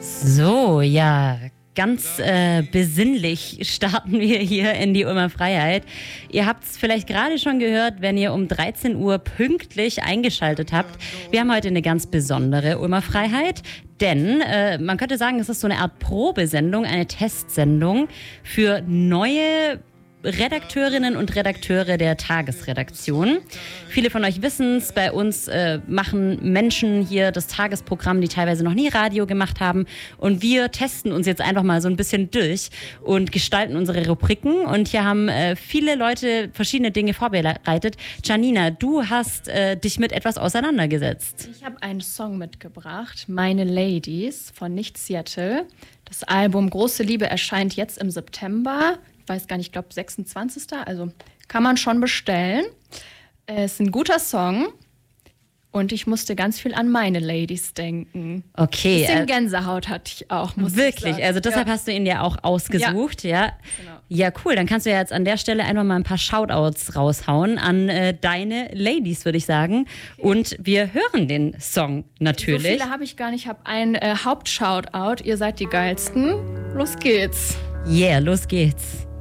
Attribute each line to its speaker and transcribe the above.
Speaker 1: So, ja, ganz besinnlich starten wir hier in die Ulmer Freiheit. Ihr habt es vielleicht gerade schon gehört, wenn ihr um 13 Uhr pünktlich eingeschaltet habt. Wir haben heute eine ganz besondere Ulmer Freiheit, denn man könnte sagen, es ist so eine Art Probesendung, eine Testsendung für neue Redakteurinnen und Redakteure der Tagesredaktion. Viele von euch wissen es, bei uns machen Menschen hier das Tagesprogramm, die teilweise noch nie Radio gemacht haben. Und wir testen uns jetzt einfach mal so ein bisschen durch und gestalten unsere Rubriken. Und hier haben viele Leute verschiedene Dinge vorbereitet. Janina, du hast dich mit etwas auseinandergesetzt.
Speaker 2: Ich habe einen Song mitgebracht, Meine Ladies von Nicht Seattle. Das Album Große Liebe erscheint jetzt im September. Ich weiß gar nicht, ich glaube 26. Also kann man schon bestellen. Es ist ein guter Song und ich musste ganz viel an meine Ladies denken.
Speaker 1: Okay.
Speaker 2: Ein bisschen Gänsehaut hatte ich auch, muss
Speaker 1: wirklich?
Speaker 2: ich sagen.
Speaker 1: Also deshalb hast du ihn ja auch ausgesucht, ja?
Speaker 2: Genau.
Speaker 1: Ja, cool. Dann kannst du ja jetzt an der Stelle einfach mal ein paar Shoutouts raushauen an deine Ladies, würde ich sagen. Okay. Und wir hören den Song natürlich.
Speaker 2: So viele habe ich gar nicht. Ich habe ein Hauptshoutout. Ihr seid die Geilsten. Los geht's.
Speaker 1: Yeah, los geht's.